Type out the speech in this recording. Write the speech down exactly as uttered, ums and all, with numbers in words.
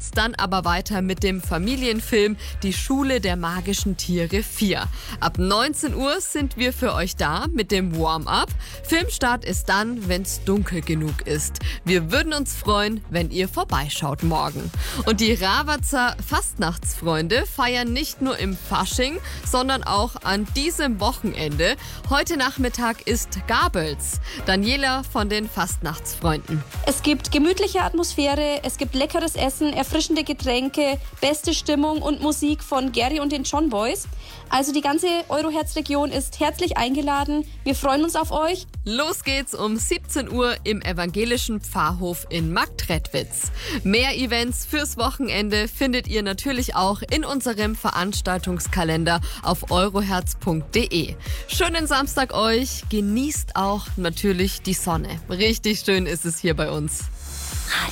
geht's dann aber weiter mit dem Familienfilm Die Schule der magischen Tiere vier. Ab neunzehn Uhr sind wir für euch da mit dem Warm-up. Filmstart ist dann, wenn's dunkel genug ist. Wir würden uns freuen, wenn ihr vorbeischaut morgen. Und die Ravatzer Fastnachtsfreunde feiern nicht nur im Fasching, sondern auch an diesem Wochenende. Heute Nachmittag ist Gabels. Daniela von den Fastnachtsfreunden. Es gibt gemütliche Atmosphäre, es gibt leckeres Essen, erfrischende Getränke, beste Stimmung und Musik von Gary und den John Boys. Also die ganze Euroherz-Region ist herzlich eingeladen. Wir freuen uns auf euch. Los geht's um siebzehn Uhr im evangelischen Pfarrhof in Marktredwitz. Mehr Events fürs Wochenende findet ihr natürlich auch in unserem Veranstaltungskalender auf euroherz punkt de. Schönen Samstag euch, genießt auch natürlich die Sonne. Richtig schön ist es hier bei uns.